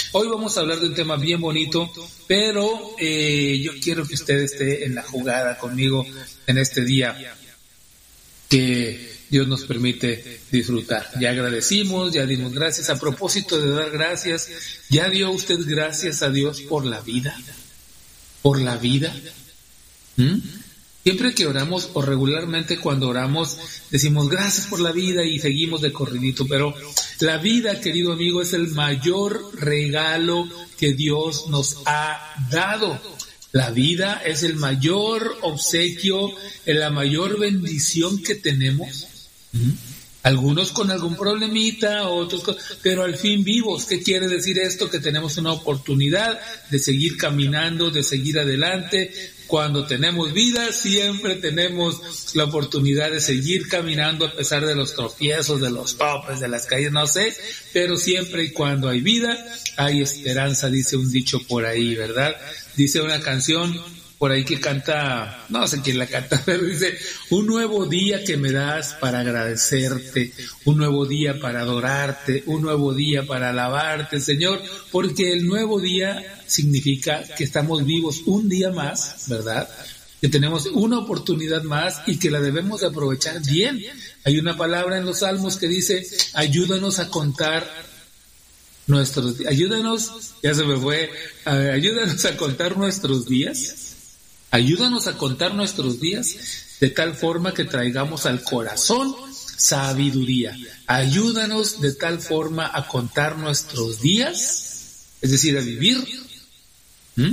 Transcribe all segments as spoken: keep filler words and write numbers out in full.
Hoy vamos a hablar de un tema bien bonito, pero eh, yo quiero que usted esté en la jugada conmigo en este día que Dios nos permite disfrutar. Ya agradecimos, ya dimos gracias. A propósito de dar gracias, ¿ya dio usted gracias a Dios por la vida? ¿Por la vida? ¿Mm? Siempre que oramos, o regularmente cuando oramos, decimos gracias por la vida y seguimos de corridito, pero la vida, querido amigo, es el mayor regalo que Dios nos ha dado. La vida es el mayor obsequio, la mayor bendición que tenemos. ¿Mm? Algunos con algún problemita, otros con, pero al fin vivos. ¿Qué quiere decir esto? Que tenemos una oportunidad de seguir caminando, de seguir adelante. Cuando tenemos vida, siempre tenemos la oportunidad de seguir caminando a pesar de los tropiezos, de los topes, de las caídas, no sé, pero siempre y cuando hay vida, hay esperanza, dice un dicho por ahí, ¿verdad? Dice una canción por ahí que canta, no sé quién la canta, pero dice, un nuevo día que me das para agradecerte, un nuevo día para adorarte, un nuevo día para alabarte, Señor, porque el nuevo día significa que estamos vivos un día más, ¿verdad? Que tenemos una oportunidad más y que la debemos de aprovechar bien. Hay una palabra en los Salmos que dice, ayúdanos a contar nuestros días, ayúdanos, ya se me fue, ayúdanos a contar nuestros días. Ayúdanos a contar nuestros días de tal forma que traigamos al corazón sabiduría. Ayúdanos de tal forma a contar nuestros días, es decir, a vivir, ¿Mm?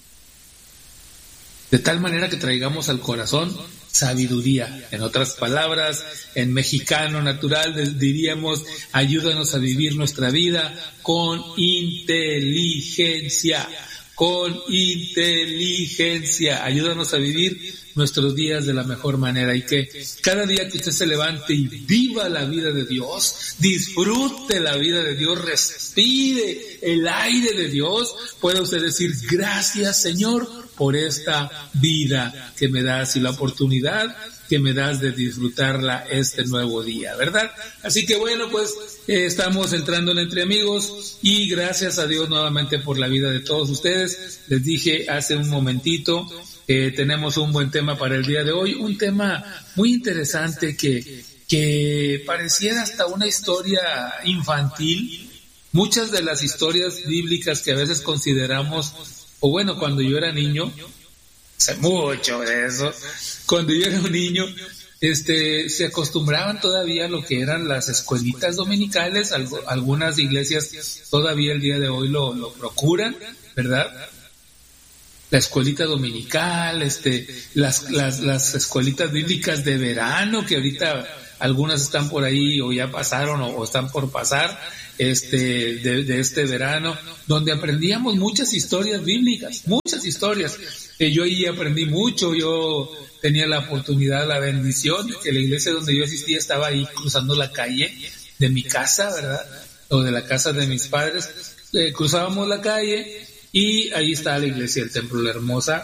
de tal manera que traigamos al corazón sabiduría. En otras palabras, en mexicano natural diríamos, ayúdanos a vivir nuestra vida con inteligencia. Con inteligencia, ayúdanos a vivir nuestros días de la mejor manera y que cada día que usted se levante y viva la vida de Dios, disfrute la vida de Dios, respire el aire de Dios, pueda usted decir gracias Señor por esta vida que me das y la oportunidad que me das de disfrutarla este nuevo día, ¿verdad? Así que bueno, pues eh, estamos entrando en Entre Amigos y gracias a Dios nuevamente por la vida de todos ustedes. Les dije hace un momentito que eh, tenemos un buen tema para el día de hoy, un tema muy interesante que, que pareciera hasta una historia infantil. Muchas de las historias bíblicas que a veces consideramos, o bueno, cuando yo era niño, hace mucho de eso, cuando yo era un niño, este, se acostumbraban todavía a lo que eran las escuelitas dominicales, algo, algunas iglesias todavía el día de hoy lo, lo procuran, ¿verdad? La escuelita dominical, este, las, las, las escuelitas bíblicas de verano, que ahorita algunas están por ahí o ya pasaron o, o están por pasar, este, de, de este verano, donde aprendíamos muchas historias bíblicas, muchas historias. Eh, yo ahí aprendí mucho, yo tenía la oportunidad, la bendición de que la iglesia donde yo asistía estaba ahí cruzando la calle de mi casa, ¿verdad? O de la casa de mis padres. Eh, cruzábamos la calle y ahí está la iglesia, el templo La Hermosa.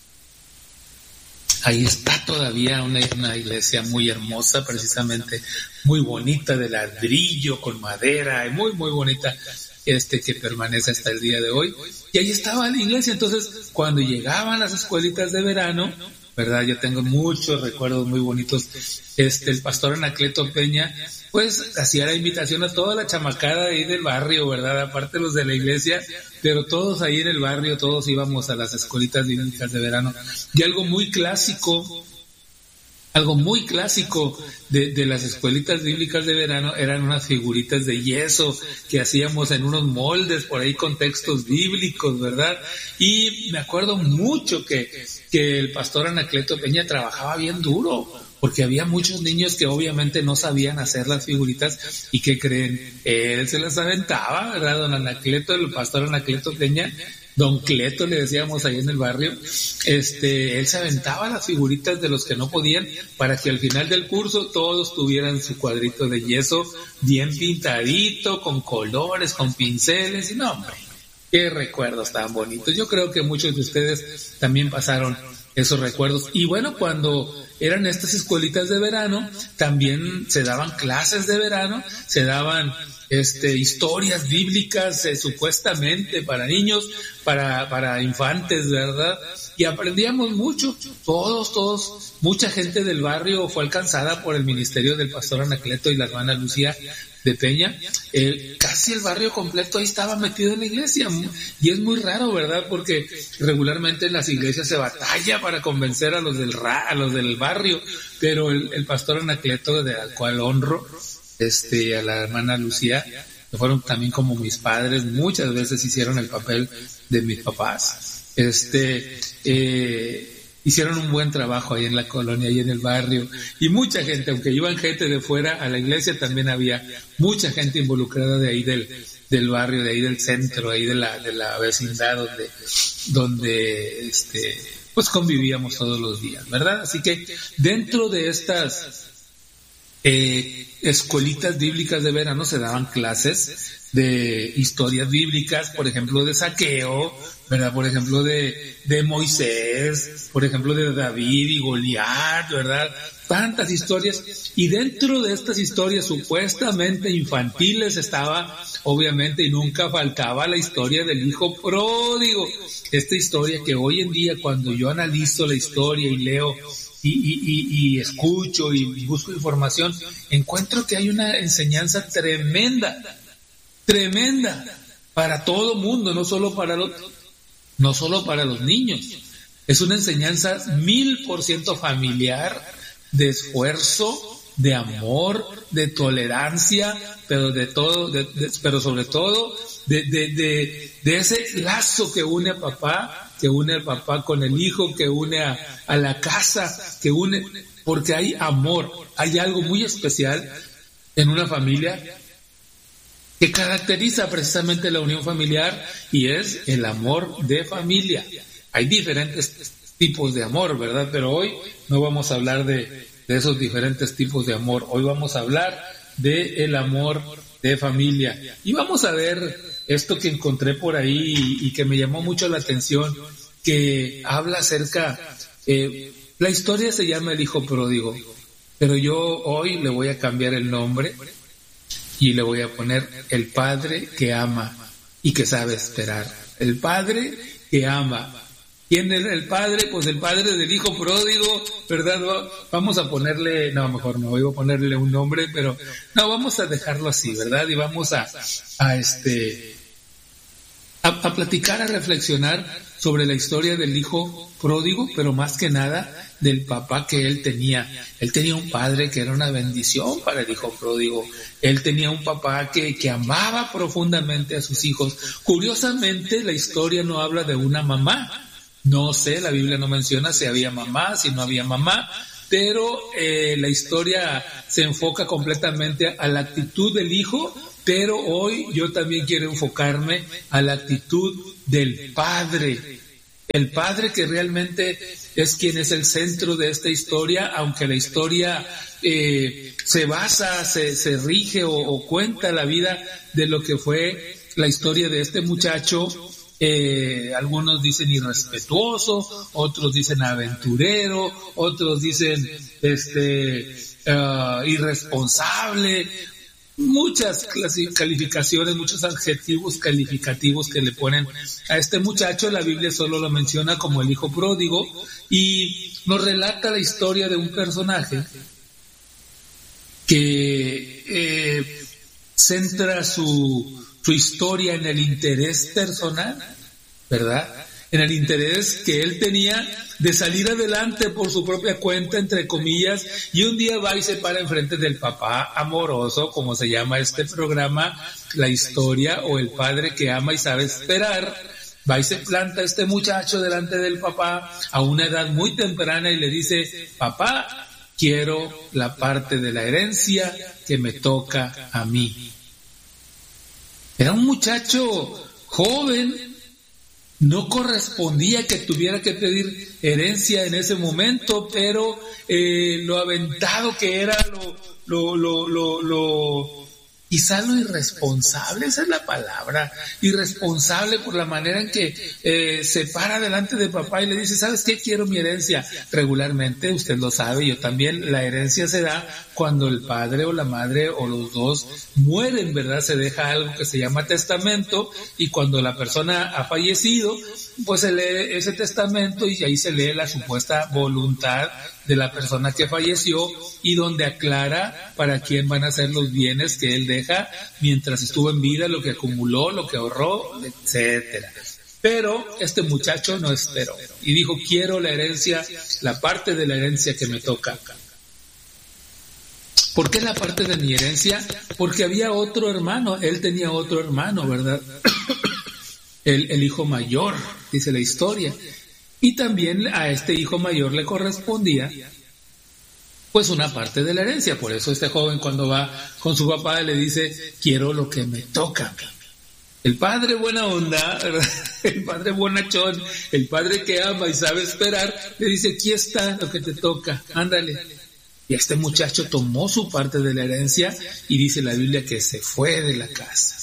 Ahí está todavía una, una iglesia muy hermosa, precisamente muy bonita, de ladrillo, con madera, muy, muy bonita, este que permanece hasta el día de hoy. Y ahí estaba la iglesia. Entonces, cuando llegaban las escuelitas de verano, ¿verdad? Yo tengo muchos recuerdos muy bonitos. Este, el pastor Anacleto Peña, pues, hacía la invitación a toda la chamacada ahí del barrio, ¿verdad? Aparte los de la iglesia, pero todos ahí en el barrio, todos íbamos a las escuelitas bíblicas de verano. Y algo muy clásico, algo muy clásico de, de las escuelitas bíblicas de verano eran unas figuritas de yeso que hacíamos en unos moldes por ahí con textos bíblicos, ¿verdad? Y me acuerdo mucho que, que el pastor Anacleto Peña trabajaba bien duro, porque había muchos niños que obviamente no sabían hacer las figuritas y que creen, él se las aventaba, ¿verdad? Don Anacleto, el pastor Anacleto Peña, Don Cleto le decíamos ahí en el barrio, este, él se aventaba las figuritas de los que no podían para que al final del curso todos tuvieran su cuadrito de yeso bien pintadito, con colores, con pinceles, y no, hombre, qué recuerdos tan bonitos. Yo creo que muchos de ustedes también pasaron esos recuerdos. Y bueno, cuando eran estas escuelitas de verano, también se daban clases de verano, se daban este, historias bíblicas eh, supuestamente para niños, para, para infantes, ¿verdad? Y aprendíamos mucho, todos, todos, mucha gente del barrio fue alcanzada por el ministerio del pastor Anacleto y la hermana Lucía de Peña. Eh, casi el barrio completo ahí estaba metido en la iglesia, y es muy raro, ¿verdad? Porque regularmente en las iglesias se batalla para convencer a los del ra, a los del barrio, pero el, el pastor Anacleto, de al cual honro, este, a la hermana Lucía, que fueron también como mis padres, muchas veces hicieron el papel de mis papás, este, eh, hicieron un buen trabajo ahí en la colonia, ahí en el barrio, y mucha gente, aunque iban gente de fuera a la iglesia, también había mucha gente involucrada de ahí del, del barrio, de ahí del centro, ahí de la, de la vecindad donde, donde, este, pues convivíamos todos los días, ¿verdad? Así que dentro de estas eh, escuelitas bíblicas de verano se daban clases de historias bíblicas, por ejemplo de Zaqueo, ¿verdad? Por ejemplo de, de Moisés, por ejemplo de David y Goliat, ¿verdad? Tantas historias, y dentro de estas historias supuestamente infantiles estaba, obviamente, y nunca faltaba la historia del hijo pródigo. Esta historia que hoy en día, cuando yo analizo la historia y leo y, y, y, y escucho y busco información, encuentro que hay una enseñanza tremenda, tremenda para todo mundo, no solo para los, no solo para los niños. Es una enseñanza mil por ciento familiar, de esfuerzo, de amor, de tolerancia, pero de todo, de, de, pero sobre todo de, de, de, de ese lazo que une a papá, que une al papá con el hijo, que une a, a la casa, que une, porque hay amor, hay algo muy especial en una familia que caracteriza precisamente la unión familiar, y es el amor de familia. Hay diferentes tipos de amor, ¿verdad? Pero hoy no vamos a hablar de, de esos diferentes tipos de amor. Hoy vamos a hablar de el amor de familia. Y vamos a ver esto que encontré por ahí y, y que me llamó mucho la atención, que habla acerca, eh, la historia se llama El Hijo Pródigo, pero yo hoy le voy a cambiar el nombre y le voy a poner El Padre que ama y que sabe esperar. El Padre que ama. ¿Quién es el padre? Pues el padre del hijo pródigo, ¿verdad? Vamos a ponerle, no, mejor no, voy a ponerle un nombre, pero no, vamos a dejarlo así, ¿verdad? Y vamos a, a este, a, a platicar, a reflexionar sobre la historia del hijo pródigo, pero más que nada del papá que él tenía. Él tenía un padre que era una bendición para el hijo pródigo. Él tenía un papá que, que amaba profundamente a sus hijos. Curiosamente, la historia no habla de una mamá. No sé, la Biblia no menciona si había mamá, si no había mamá, pero eh, la historia se enfoca completamente a la actitud del hijo, pero hoy yo también quiero enfocarme a la actitud del padre. El padre que realmente es quien es el centro de esta historia, aunque la historia eh, se basa, se, se rige o, o cuenta la vida de lo que fue la historia de este muchacho. Eh, algunos dicen irrespetuoso, otros dicen aventurero, otros dicen este uh, irresponsable, muchas calificaciones, muchos adjetivos calificativos que le ponen a este muchacho. La Biblia solo lo menciona como el hijo pródigo y nos relata la historia de un personaje que eh, centra su su historia en el interés personal, ¿verdad? En el interés que él tenía de salir adelante por su propia cuenta, entre comillas, y un día va y se para enfrente del papá amoroso, como se llama este programa, la historia, o el padre que ama y sabe esperar. Va y se planta este muchacho delante del papá a una edad muy temprana y le dice: papá, quiero la parte de la herencia que me toca a mí. Era un muchacho joven, no correspondía que tuviera que pedir herencia en ese momento, pero eh, lo aventado que era, lo, lo, lo, lo, lo, quizá lo irresponsable, esa es la palabra, irresponsable por la manera en que eh, se para delante de papá y le dice, ¿sabes qué? Quiero mi herencia. Regularmente, usted lo sabe, yo también, la herencia se da cuando el padre o la madre o los dos mueren, ¿verdad? Se deja algo que se llama testamento, y cuando la persona ha fallecido, pues se lee ese testamento y ahí se lee la supuesta voluntad de la persona que falleció, y donde aclara para quién van a ser los bienes que él deja mientras estuvo en vida, lo que acumuló, lo que ahorró, etcétera. Pero este muchacho no esperó y dijo, quiero la herencia, la parte de la herencia que me toca. ¿Por qué la parte de mi herencia? Porque había otro hermano, él tenía otro hermano, ¿verdad? el, el hijo mayor, dice la historia. Y también a este hijo mayor le correspondía pues una parte de la herencia. Por eso este joven, cuando va con su papá, le dice, quiero lo que me toca. El padre buena onda, ¿verdad? El padre bonachón, el padre que ama y sabe esperar, le dice, aquí está lo que te toca, ándale. Y este muchacho tomó su parte de la herencia, y dice la Biblia que se fue de la casa.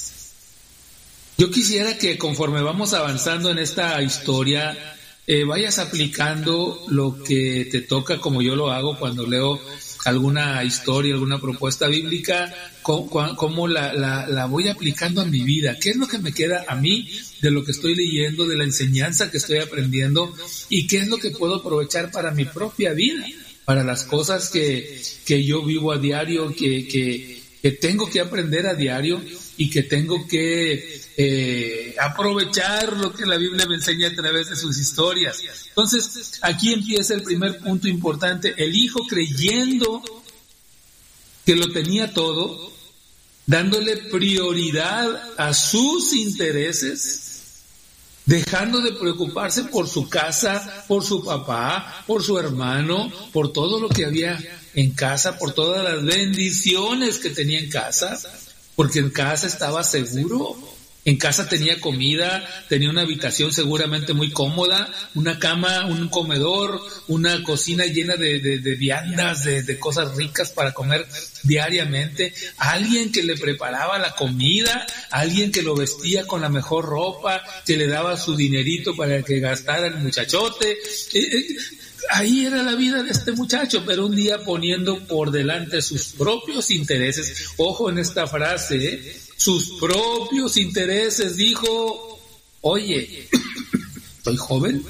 Yo quisiera que conforme vamos avanzando en esta historia, Eh, vayas aplicando lo que te toca, como yo lo hago cuando leo alguna historia, alguna propuesta bíblica, cómo, cómo la, la, la voy aplicando a mi vida. ¿Qué es lo que me queda a mí de lo que estoy leyendo, de la enseñanza que estoy aprendiendo, y qué es lo que puedo aprovechar para mi propia vida, para las cosas que, que yo vivo a diario, que, que, que tengo que aprender a diario y que tengo que eh, aprovechar lo que la Biblia me enseña a través de sus historias? Entonces, aquí empieza el primer punto importante. El hijo, creyendo que lo tenía todo, dándole prioridad a sus intereses, dejando de preocuparse por su casa, por su papá, por su hermano, por todo lo que había en casa, por todas las bendiciones que tenía en casa, porque en casa estaba seguro, en casa tenía comida, tenía una habitación seguramente muy cómoda, una cama, un comedor, una cocina llena de, de, de viandas, de, de cosas ricas para comer diariamente, alguien que le preparaba la comida, alguien que lo vestía con la mejor ropa, que le daba su dinerito para que gastara el muchachote. Eh, eh, Ahí era la vida de este muchacho, pero un día poniendo por delante sus propios intereses, ojo en esta frase, ¿eh? Sus propios intereses, dijo, oye, estoy joven,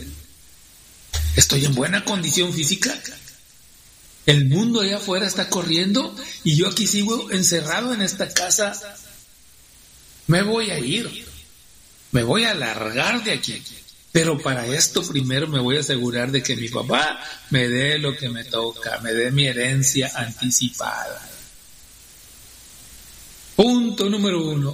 estoy en buena condición física, el mundo allá afuera está corriendo y yo aquí sigo encerrado en esta casa, me voy a ir, me voy a largar de aquí. Pero para esto primero me voy a asegurar de que mi papá me dé lo que me toca, me dé mi herencia anticipada. Punto número uno,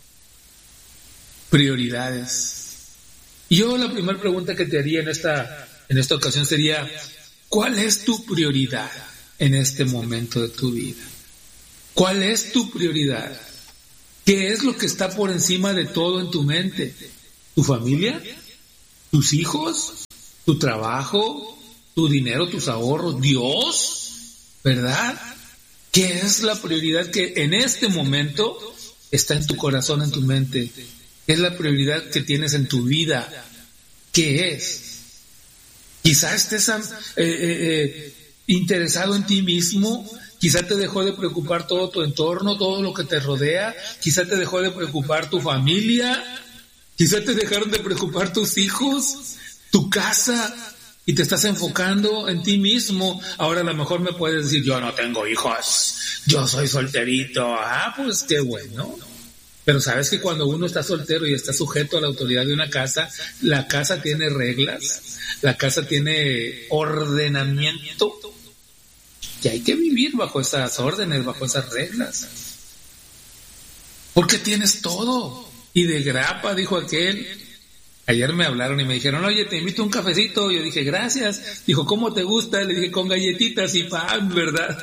prioridades. Y yo la primera pregunta que te haría en esta, en esta ocasión sería, ¿cuál es tu prioridad en este momento de tu vida? ¿Cuál es tu prioridad? ¿Qué es lo que está por encima de todo en tu mente? ¿Tu familia? ¿Tus hijos? ¿Tu trabajo? ¿Tu dinero? ¿Tus ahorros? ¿Dios? ¿Verdad? ¿Qué es la prioridad que en este momento está en tu corazón, en tu mente? ¿Qué es la prioridad que tienes en tu vida? ¿Qué es? Quizá estés eh, eh, eh, interesado en ti mismo, quizá te dejó de preocupar todo tu entorno, todo lo que te rodea, quizá te dejó de preocupar tu familia, quizá te dejaron de preocupar tus hijos, tu casa, y te estás enfocando en ti mismo. Ahora a lo mejor me puedes decir, yo no tengo hijos, yo soy solterito. Ah, pues qué bueno. Pero sabes que cuando uno está soltero y está sujeto a la autoridad de una casa, la casa tiene reglas, la casa tiene ordenamiento, y hay que vivir bajo esas órdenes, bajo esas reglas. Porque tienes todo. Y de grapa, dijo aquel. Ayer me hablaron y me dijeron, oye, te invito a un cafecito. Yo dije, gracias. Dijo, ¿cómo te gusta? Le dije, con galletitas y pan, ¿verdad?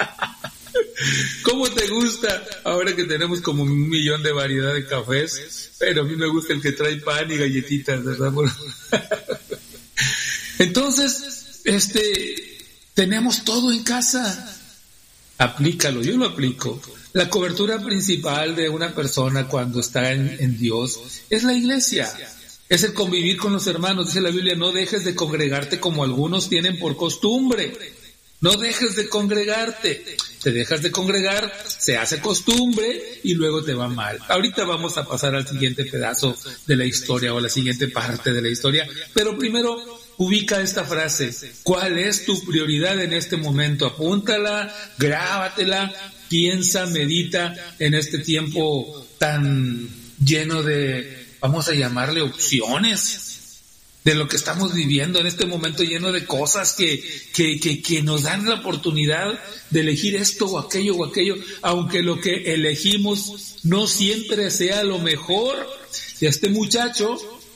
¿Cómo te gusta? Ahora que tenemos como un millón de variedad de cafés, pero a mí me gusta el que trae pan y galletitas, ¿verdad? Entonces, este, tenemos todo en casa. aplícalo, yo lo aplico. La cobertura principal de una persona cuando está en, en Dios es la iglesia, es el convivir con los hermanos. Dice la Biblia, no dejes de congregarte como algunos tienen por costumbre. No dejes de congregarte. Te dejas de congregar, se hace costumbre y luego te va mal. Ahorita vamos a pasar al siguiente pedazo de la historia o a la siguiente parte de la historia, pero primero ubica esta frase. ¿Cuál es tu prioridad en este momento? Apúntala, grábatela, piensa, medita en este tiempo tan lleno de, vamos a llamarle opciones, de lo que estamos viviendo en este momento lleno de cosas que, que, que, que nos dan la oportunidad de elegir esto o aquello o aquello, aunque lo que elegimos no siempre sea lo mejor. Y este muchacho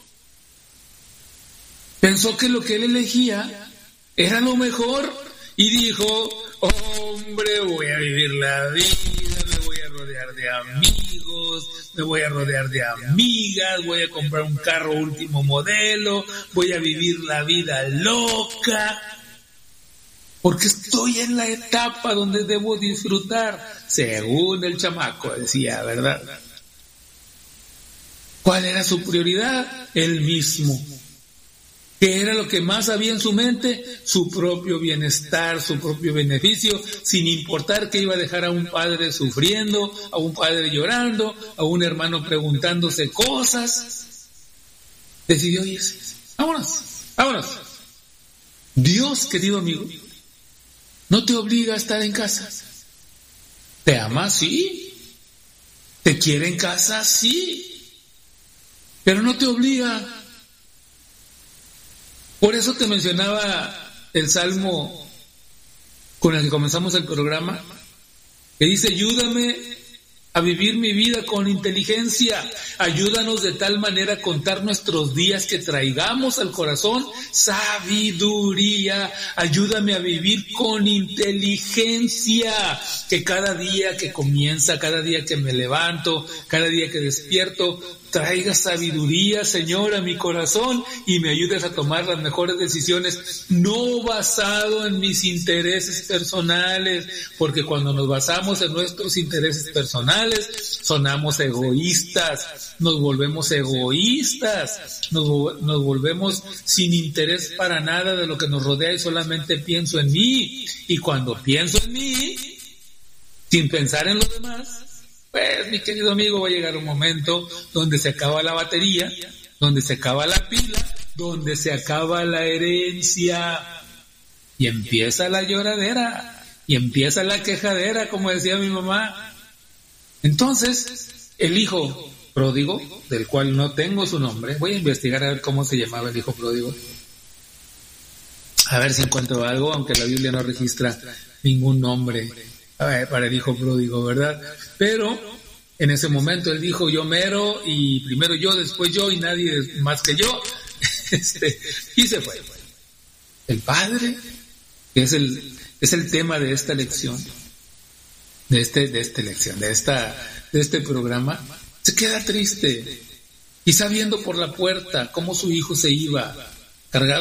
pensó que lo que él elegía era lo mejor y dijo, hombre, voy a vivir la vida, me voy a rodear de amigos, me voy a rodear de amigas, voy a comprar un carro último modelo, voy a vivir la vida loca, porque estoy en la etapa donde debo disfrutar, según el chamaco decía, ¿verdad? ¿Cuál era su prioridad? Él mismo. ¿Qué era lo que más había en su mente? Su propio bienestar, su propio beneficio, sin importar que iba a dejar a un padre sufriendo, a un padre llorando, a un hermano preguntándose cosas. Decidió irse. Vámonos, vámonos. Dios, querido amigo, no te obliga a estar en casa. ¿Te ama? Sí. ¿Te quiere en casa? Sí. Pero no te obliga. Por eso te mencionaba el salmo con el que comenzamos el programa, que dice, ayúdame a vivir mi vida con inteligencia, ayúdanos de tal manera a contar nuestros días que traigamos al corazón sabiduría, ayúdame a vivir con inteligencia, que cada día que comienza, cada día que me levanto, cada día que despierto, traiga sabiduría, Señor, a mi corazón y me ayudes a tomar las mejores decisiones, no basado en mis intereses personales, porque cuando nos basamos en nuestros intereses personales, sonamos egoístas, nos volvemos egoístas, nos, nos volvemos sin interés para nada de lo que nos rodea y solamente pienso en mí. Y cuando pienso en mí, sin pensar en los demás, pues, mi querido amigo, va a llegar un momento donde se acaba la batería, donde se acaba la pila, donde se acaba la herencia y empieza la lloradera y empieza la quejadera, como decía mi mamá. Entonces, el hijo pródigo, del cual no tengo su nombre, voy a investigar a ver cómo se llamaba el hijo pródigo, a ver si encuentro algo, aunque la Biblia no registra ningún nombre para el hijo pródigo, ¿verdad? Pero en ese momento él dijo, yo mero, y primero yo, después yo, y nadie más que yo, este, y se fue. El padre, que es el, es el tema de esta lección, de este, de esta lección, de esta, de este programa, se queda triste, quizá viendo por la puerta cómo su hijo se iba, cargado